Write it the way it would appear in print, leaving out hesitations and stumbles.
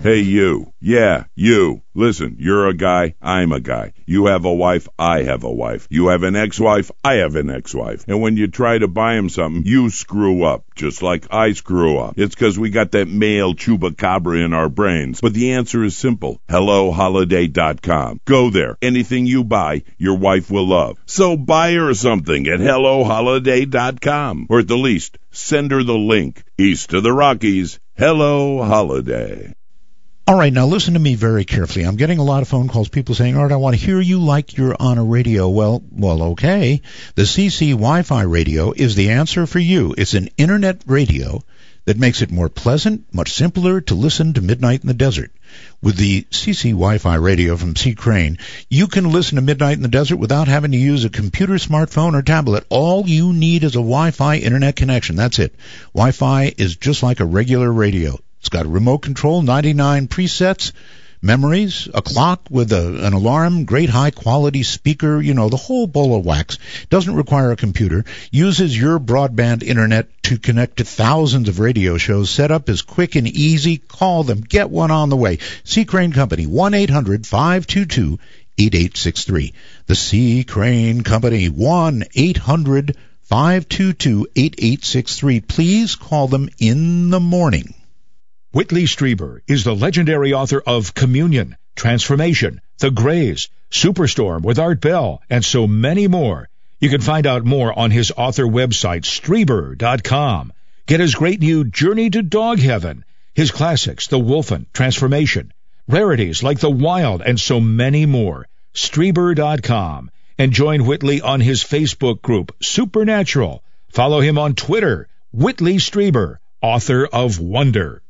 Hey, you. Yeah, you. Listen, you're a guy, I'm a guy. You have a wife, I have a wife. You have an ex-wife, I have an ex-wife. And when you try to buy him something, you screw up, just like I screw up. It's because we got that male chupacabra in our brains. But the answer is simple. HelloHoliday.com. Go there. Anything you buy, your wife will love. So buy her something at HelloHoliday.com. Or at the least, send her the link. East of the Rockies, Hello Holiday. All right, now listen to me very carefully. I'm getting a lot of phone calls, people saying, Art, I want to hear you like you're on a radio. Well, okay. The CC Wi-Fi radio is the answer for you. It's an internet radio that makes it more pleasant, much simpler to listen to Midnight in the Desert. With the CC Wi-Fi radio from C. Crane, you can listen to Midnight in the Desert without having to use a computer, smartphone, or tablet. All you need is a Wi-Fi internet connection. That's it. Wi-Fi is just like a regular radio. It's got a remote control, 99 presets, memories, a clock with an alarm, great high-quality speaker, the whole bowl of wax. Doesn't require a computer. Uses your broadband internet to connect to thousands of radio shows. Setup is quick and easy. Call them. Get one on the way. C. Crane Company, 1-800-522-8863. The C. Crane Company, 1-800-522-8863. Please call them in the morning. Whitley Strieber is the legendary author of Communion, Transformation, The Grays, Superstorm with Art Bell, and so many more. You can find out more on his author website, Strieber.com. Get his great new Journey to Dog Heaven, his classics, The Wolfen, Transformation, rarities like The Wild, and so many more. Strieber.com. And join Whitley on his Facebook group, Supernatural. Follow him on Twitter, Whitley Strieber, author of Wonder.